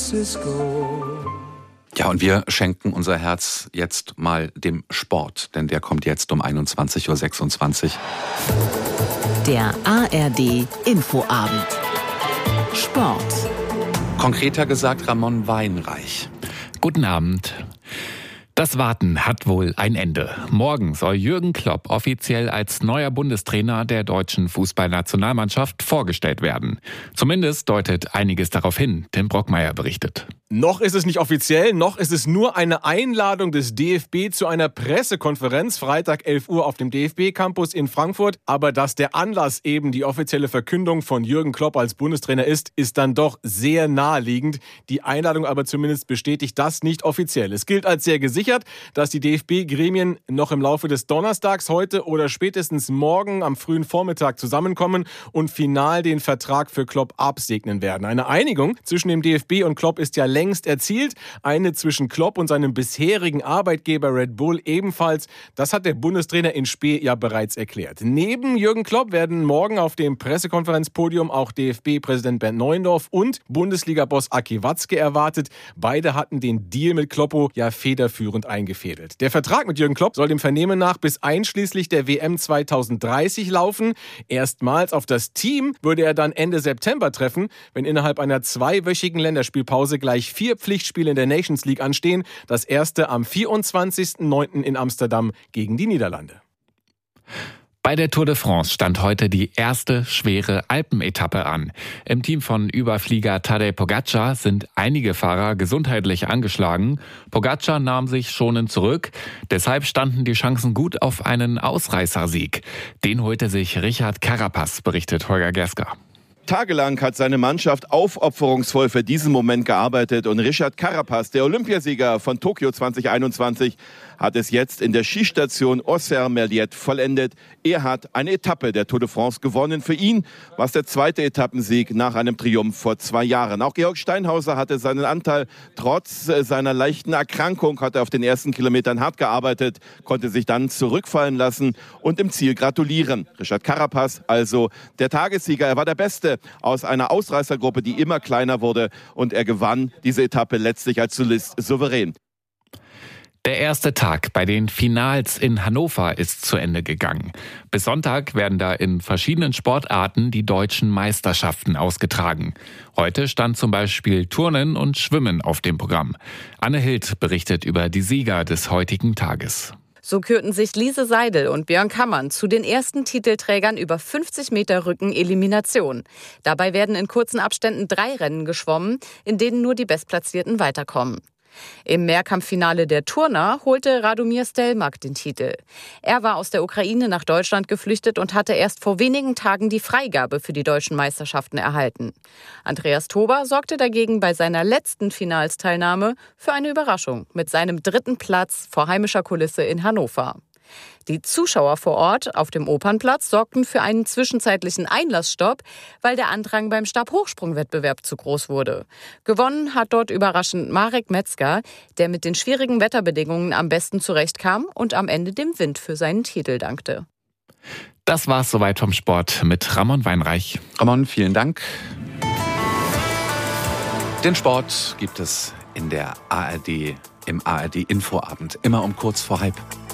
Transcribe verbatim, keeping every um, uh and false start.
Francisco. Ja, und wir schenken unser Herz jetzt mal dem Sport, denn der kommt jetzt um einundzwanzig Uhr sechsundzwanzig. Der A R D Infoabend. Sport. Konkreter gesagt Ramon Weinreich. Guten Abend. Das Warten hat wohl ein Ende. Morgen soll Jürgen Klopp offiziell als neuer Bundestrainer der deutschen Fußballnationalmannschaft vorgestellt werden. Zumindest deutet einiges darauf hin, Tim Brockmeier berichtet. Noch ist es nicht offiziell, noch ist es nur eine Einladung des D F B zu einer Pressekonferenz, Freitag elf Uhr auf dem D F B-Campus in Frankfurt. Aber dass der Anlass eben die offizielle Verkündung von Jürgen Klopp als Bundestrainer ist, ist dann doch sehr naheliegend. Die Einladung aber zumindest bestätigt das nicht offiziell. Es gilt als sehr gesichert, dass die D F B-Gremien noch im Laufe des Donnerstags heute oder spätestens morgen am frühen Vormittag zusammenkommen und final den Vertrag für Klopp absegnen werden. Eine Einigung zwischen dem D F B und Klopp ist ja längst erzielt. Eine zwischen Klopp und seinem bisherigen Arbeitgeber Red Bull ebenfalls. Das hat der Bundestrainer in Spee ja bereits erklärt. Neben Jürgen Klopp werden morgen auf dem Pressekonferenzpodium auch D F B-Präsident Bernd Neuendorf und Bundesliga-Boss Aki Watzke erwartet. Beide hatten den Deal mit Kloppo ja federführend eingefädelt. Der Vertrag mit Jürgen Klopp soll dem Vernehmen nach bis einschließlich der W M zweitausenddreißig laufen. Erstmals auf das Team würde er dann Ende September treffen, wenn innerhalb einer zweiwöchigen Länderspielpause gleich vier Pflichtspiele in der Nations League anstehen. Das erste am vierundzwanzigsten neunten in Amsterdam gegen die Niederlande. Bei der Tour de France stand heute die erste schwere Alpenetappe an. Im Team von Überflieger Tadej Pogačar sind einige Fahrer gesundheitlich angeschlagen. Pogačar nahm sich schonend zurück. Deshalb standen die Chancen gut auf einen Ausreißersieg. Den holte sich Richard Carapaz, berichtet Holger Gersker. Tagelang hat seine Mannschaft aufopferungsvoll für diesen Moment gearbeitet und Richard Carapaz, der Olympiasieger von Tokio zwanzig einundzwanzig, hat es jetzt in der Skistation Auxerre-Merliet vollendet. Er hat eine Etappe der Tour de France gewonnen. Für ihn war es der zweite Etappensieg nach einem Triumph vor zwei Jahren. Auch Georg Steinhauser hatte seinen Anteil. Trotz seiner leichten Erkrankung hat er auf den ersten Kilometern hart gearbeitet, konnte sich dann zurückfallen lassen und im Ziel gratulieren. Richard Carapaz, also der Tagessieger. Er war der Beste aus einer Ausreißergruppe, die immer kleiner wurde, und er gewann diese Etappe letztlich als Solist souverän. Der erste Tag bei den Finals in Hannover ist zu Ende gegangen. Bis Sonntag werden da in verschiedenen Sportarten die deutschen Meisterschaften ausgetragen. Heute stand zum Beispiel Turnen und Schwimmen auf dem Programm. Anne Hild berichtet über die Sieger des heutigen Tages. So kürten sich Lise Seidel und Björn Kammann zu den ersten Titelträgern über fünfzig Meter Rücken-Elimination. Dabei werden in kurzen Abständen drei Rennen geschwommen, in denen nur die Bestplatzierten weiterkommen. Im Mehrkampffinale der Turner holte Radomir Stelmach den Titel. Er war aus der Ukraine nach Deutschland geflüchtet und hatte erst vor wenigen Tagen die Freigabe für die deutschen Meisterschaften erhalten. Andreas Tober sorgte dagegen bei seiner letzten Finalsteilnahme für eine Überraschung mit seinem dritten Platz vor heimischer Kulisse in Hannover. Die Zuschauer vor Ort auf dem Opernplatz sorgten für einen zwischenzeitlichen Einlassstopp, weil der Andrang beim Stabhochsprungwettbewerb zu groß wurde. Gewonnen hat dort überraschend Marek Metzger, der mit den schwierigen Wetterbedingungen am besten zurechtkam und am Ende dem Wind für seinen Titel dankte. Das war's soweit vom Sport mit Ramon Weinreich. Ramon, vielen Dank. Den Sport gibt es in der A R D, im A R D Infoabend, immer um kurz vor halb.